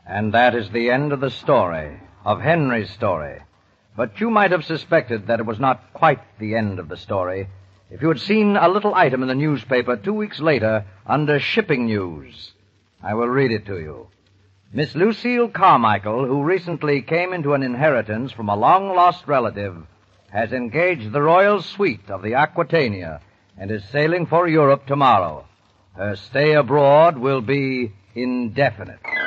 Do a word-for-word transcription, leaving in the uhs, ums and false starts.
And that is the end of the story, of Henry's story. But you might have suspected that it was not quite the end of the story if you had seen a little item in the newspaper two weeks later under shipping news. I will read it to you. Miss Lucille Carmichael, who recently came into an inheritance from a long-lost relative, has engaged the royal suite of the Aquitania and is sailing for Europe tomorrow. Her stay abroad will be indefinite.